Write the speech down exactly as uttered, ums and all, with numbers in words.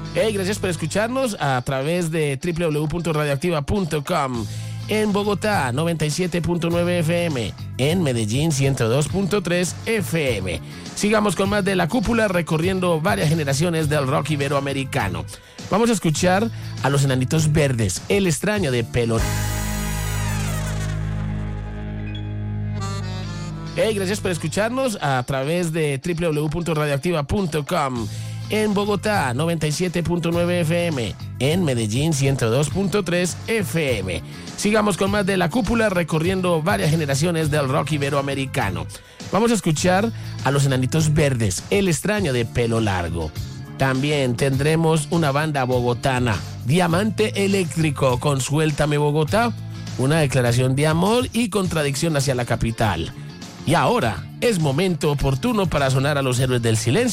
Hey, gracias por escucharnos a través de doble u doble u doble u punto radioactiva punto com. En Bogotá, noventa y siete punto nueve F M. En Medellín, ciento dos punto tres F M. Sigamos con más de La Cúpula, recorriendo varias generaciones del rock iberoamericano. Vamos a escuchar a Los Enanitos Verdes, El extraño de pelo. Hey, gracias por escucharnos a través de doble u doble u doble u punto radioactiva punto com. En Bogotá, noventa y siete punto nueve F M. En Medellín, ciento dos punto tres F M. Sigamos con más de La Cúpula, recorriendo varias generaciones del rock iberoamericano. Vamos a escuchar a Los Enanitos Verdes, El extraño de pelo largo. También tendremos una banda bogotana, Diamante Eléctrico, con Suéltame Bogotá, una declaración de amor y contradicción hacia la capital. Y ahora es momento oportuno para sonar a los Héroes del Silencio.